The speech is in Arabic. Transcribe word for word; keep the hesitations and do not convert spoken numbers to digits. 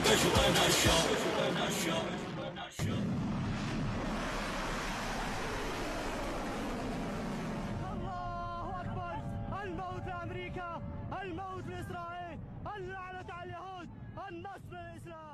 الله أكبر. الموت لأمريكا، الموت لإسرائيل، اللعنة على اليهود، النصر للإسلام.